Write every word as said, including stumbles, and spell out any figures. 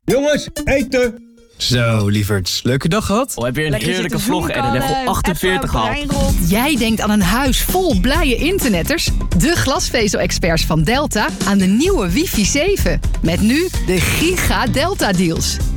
Jongens, eten! Zo, lieverds. Leuke dag gehad? Oh, heb je een Lekker heerlijke zitten vlog en een level zoeken, achtenveertig appen, gehaald. brein rot. Jij denkt aan een huis vol blije internetters? De glasvezel-experts van Delta aan de nieuwe wifi zeven. Met nu de Giga Delta deals.